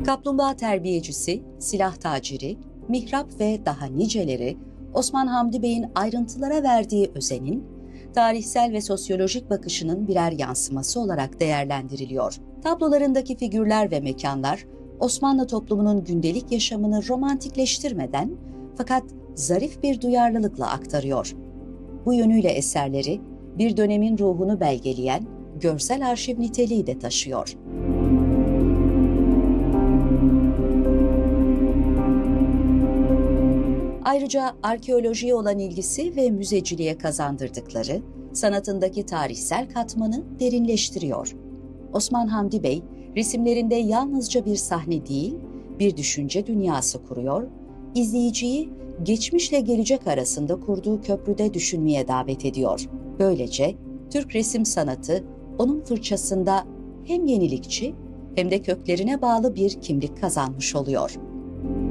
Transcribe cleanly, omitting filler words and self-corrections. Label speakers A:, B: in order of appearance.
A: Kaplumbağa terbiyecisi, silah taciri, mihrap ve daha niceleri Osman Hamdi Bey'in ayrıntılara verdiği özenin, tarihsel ve sosyolojik bakışının birer yansıması olarak değerlendiriliyor. Tablolarındaki figürler ve mekanlar, Osmanlı toplumunun gündelik yaşamını romantikleştirmeden fakat zarif bir duyarlılıkla aktarıyor. Bu yönüyle eserleri bir dönemin ruhunu belgeleyen görsel arşiv niteliği de taşıyor. Ayrıca arkeolojiye olan ilgisi ve müzeciliğe kazandırdıkları sanatındaki tarihsel katmanı derinleştiriyor. Osman Hamdi Bey, resimlerinde yalnızca bir sahne değil, bir düşünce dünyası kuruyor, izleyiciyi geçmişle gelecek arasında kurduğu köprüde düşünmeye davet ediyor. Böylece Türk resim sanatı onun fırçasında hem yenilikçi hem de köklerine bağlı bir kimlik kazanmış oluyor.